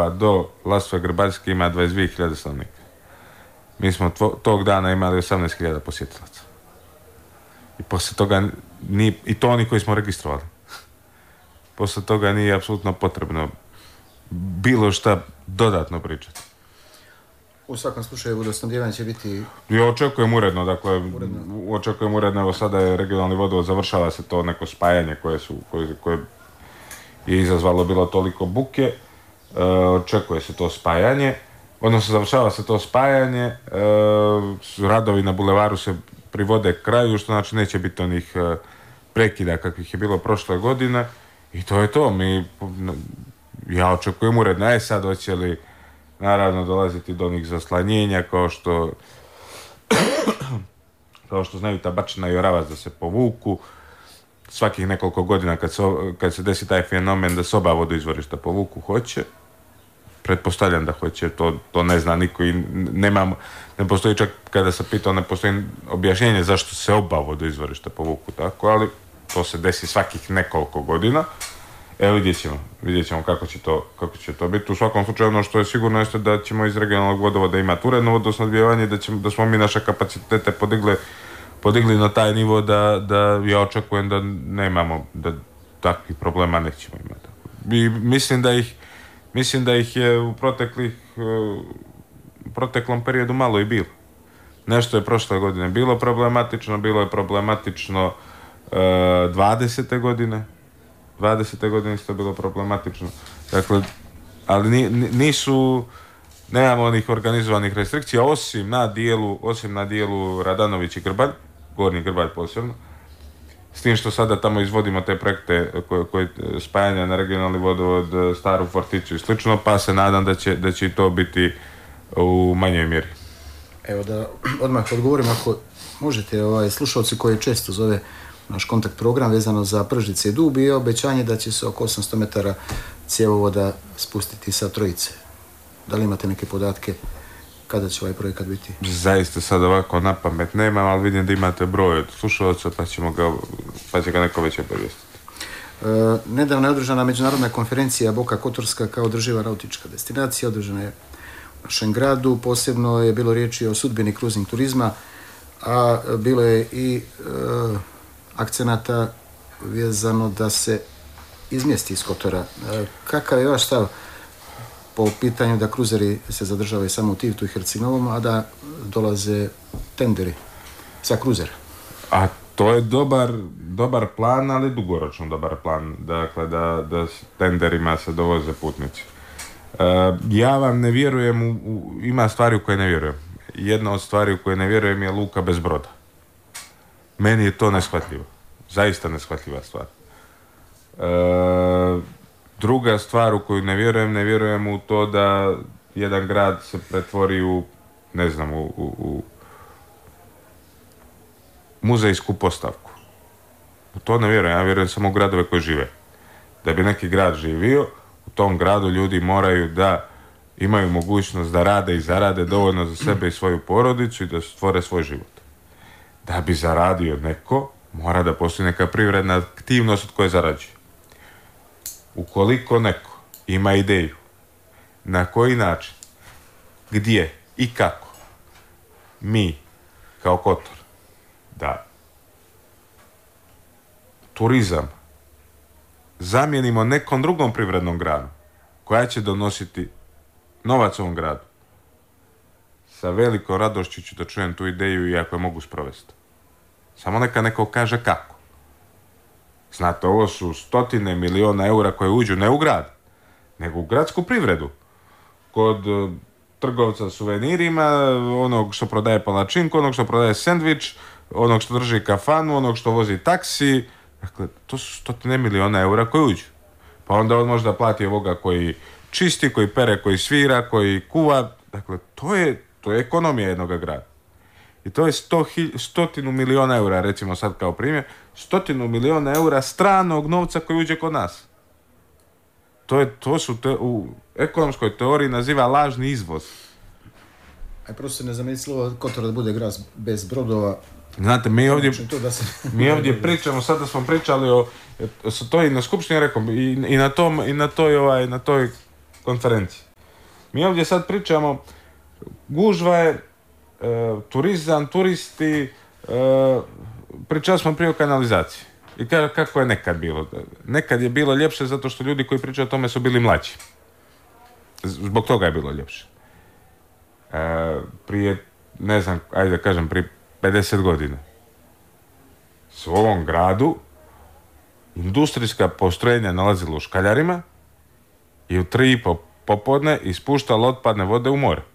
Sava do Lasve Grbaljske ima 22.000 stanovnika. Mi smo tog dana imali 18.000 posjetilaca. I poslije toga i to oni koji smo registrovali. Poslije toga nije apsolutno potrebno bilo šta dodatno pričati. U svakom slučaju vodosnabdijevanje će biti... Ja očekujem uredno, dakle, očekujem uredno, evo sada je regionalni vodovod, završava se to neko spajanje koje je izazvalo bilo toliko buke, očekuje se to spajanje, odnosno završava se to spajanje, radovi na bulevaru se privode kraju, što znači neće biti onih prekida kakvih je bilo prošle godine i to je to. Ja očekujem uredno, sad hoće li naravno dolaziti do onih zaslanjenja kao što znaju Tabačina i Oravac da se povuku. Svakih nekoliko godina kad se desi taj fenomen da se oba vodoizvorišta povuku, hoće. Pretpostavljam da hoće, to ne zna niko i ne postoji, čak kada se pitao, ne postoji objašnjenje zašto se oba vodoizvorišta povuku tako, ali to se desi svakih nekoliko godina. Vidjet ćemo kako će to biti. U svakom slučaju ono što je sigurno jeste da ćemo iz regionalnog vodovoda imati uredno vodosnabdijevanje, da smo mi naše kapacitete podigli na taj nivo da ja očekujem da nemamo, da takvih problema nećemo imati. I mislim da ih je u proteklom periodu malo i bilo. Nešto je prošle godine bilo je problematično 20. godine. 20. godine isto bilo problematično. Dakle, ali nemamo onih organizovanih restrikcija osim na dijelu Radanović i Grbalj, Gornji Grbalj posebno. S tim što sada tamo izvodimo te projekte koje spajanja na regionalni vodovod, Staru Forticu i slično, pa se nadam da će i to biti u manjoj mjeri. Evo da odmah odgovorim, ako možete, slušalci koji često zove naš kontakt program vezano za Pržnice i Dub i obećanje da će se oko 800 metara cjevovoda spustiti sa Trojice. Da li imate neke podatke kada će ovaj projekat biti? Zaista sad ovako na pamet nemam, ali vidim da imate broj od slušalaca pa će ga neko već obavijestiti. Nedavno je održana međunarodna konferencija Boka Kotorska kao održiva nautička destinacija, održana je u našem gradu. Posebno je bilo riječi o sudbini kruzing turizma, a bilo je i akcenata vezano da se izmjesti iz Kotora. Kakav je vaš stav po pitanju da kruzeri se zadržavaju samo u Tivtu i Hercinovom, a da dolaze tenderi za kruzera? A to je dobar plan, ali dugoročno dobar plan. Dakle, da s tenderima se dovoze putnici. Ja vam ne vjerujem, ima stvari u koje ne vjerujem. Jedna od stvari u koje ne vjerujem je luka bez broda. Meni je to neshvatljivo. Zaista neshvatljiva stvar. Druga stvar u koju ne vjerujem u to da jedan grad se pretvori u muzejsku postavku. U to ne vjerujem. Ja vjerujem samo u gradove koji žive. Da bi neki grad živio, u tom gradu ljudi moraju da imaju mogućnost da rade i zarade dovoljno za sebe i svoju porodicu i da stvore svoj život. Da bi zaradio neko, mora da postoji neka privredna aktivnost od koje zarađuje. Ukoliko neko ima ideju na koji način, gdje i kako mi kao Kotor da turizam zamijenimo nekom drugom privrednom granu koja će donositi novac ovom gradu, sa velikom radošću ću da čujem tu ideju i ako je mogu sprovesti. Samo neka neko kaže kako. Znate, ovo su 100 miliona eura koje uđu ne u grad, nego u gradsku privredu. Kod trgovca suvenirima, onog što prodaje palačinku, onog što prodaje sendvič, onog što drži kafanu, onog što vozi taksi. Dakle, to su 100 miliona eura koje uđu. Pa onda on možda plati ovoga koji čisti, koji pere, koji svira, koji kuva. Dakle, to je ekonomija jednog grada. I to je 100 miliona eura, recimo sad kao primjer, 100 miliona eura stranog novca koji uđe kod nas. To su u ekonomskoj teoriji naziva lažni izvoz. A prosto ne zamislilo Kotor da bude grad bez brodova. Znate, mi ovdje pričamo, sada smo pričali to i na skupštini rekao, i na toj konferenciji. Mi ovdje sad pričamo, gužva je, turizam, turisti, pričali smo prije o kanalizaciji. I kako je nekad bilo. Nekad je bilo ljepše zato što ljudi koji pričaju o tome su bili mlađi. Zbog toga je bilo ljepše. Prije, ne znam, ajde da kažem, prije 50 godina su u ovom gradu industrijska postrojenja nalazila u Škaljarima i u 3:30 popodne ispuštala otpadne vode u more.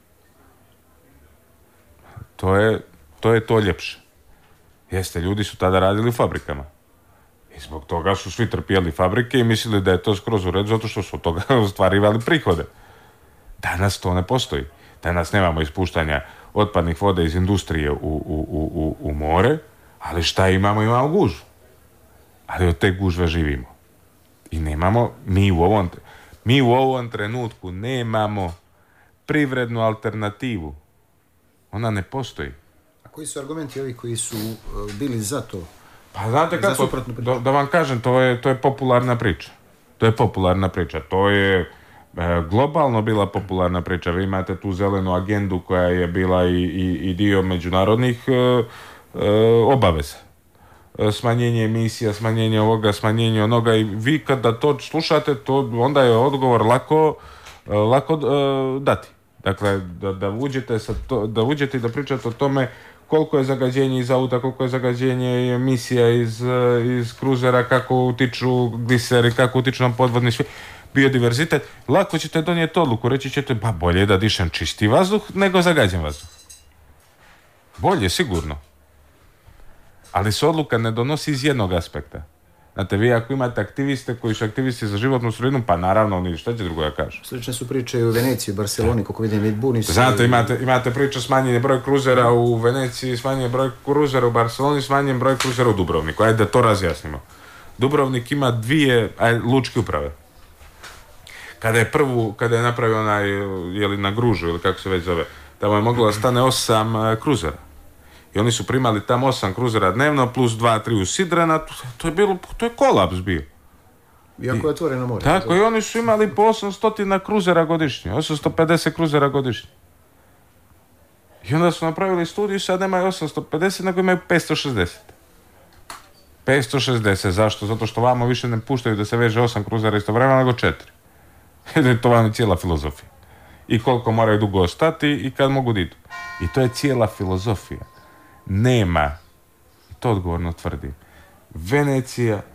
To je to ljepše. Jeste, ljudi su tada radili u fabrikama. I zbog toga su svi trpijeli fabrike i mislili da je to skroz u redu zato što su od toga ostvarivali prihode. Danas to ne postoji. Danas nemamo ispuštanja otpadnih voda iz industrije u more, ali šta imamo? Imamo gužvu. Ali od te gužve živimo. I nemamo, mi u ovom trenutku nemamo privrednu alternativu. Ona ne postoji. A koji su argumenti ovi koji su bili za to? Pa znate kako, da vam kažem, to je popularna priča. To je globalno bila popularna priča. Vi imate tu zelenu agendu koja je bila i dio međunarodnih obaveza. Smanjenje emisija, smanjenje ovoga, smanjenje onoga, i vi kada to slušate, onda je odgovor lako dati. Dakle, da uđete i da pričate o tome koliko je zagađenje iz auta, koliko je zagađenje emisija iz kruzera, kako utiču gliseri, kako utiču nam podvodni svi, biodiverzitet, lako ćete donijeti odluku, reći ćete, ba bolje da dišem čisti vazduh nego zagađen vazduh. Bolje, sigurno. Ali se odluka ne donosi iz jednog aspekta. Znate, vi ako imate aktiviste koji su aktivisti za životnu sredinu, pa naravno oni šta će drugo da kažu. Slične su priče i u Veneciji, u Barceloni, kako vidim, buni se. Znate, imate priču smanjenje broj kruzera u Veneciji, smanjenje broj kruzera u Barceloni, smanjenje broj kruzera u Dubrovniku. Ajde da to razjasnimo. Dubrovnik ima 2 lučke uprave. Kada je napravio onaj, na Gružu ili kako se već zove, tamo je moglo da stane 8 kruzera. I oni su primali tamo 8 kruzera dnevno, plus 2-3 usidrena, to je kolaps bio. Iako je otvoreno more. Tako, i oni su imali po 800 kruzera godišnje, 850 kruzera godišnje. I onda su napravili studiju, sad nemaju 850, nego imaju 560. 560, zašto? Zato što vamo više ne puštaju da se veže 8 kruzera istovremeno, nego 4. To vam je cijela filozofija. I koliko moraju dugo ostati i kad mogu idu. I to je cijela filozofija. Nema, to odgovorno tvrdim, Venecija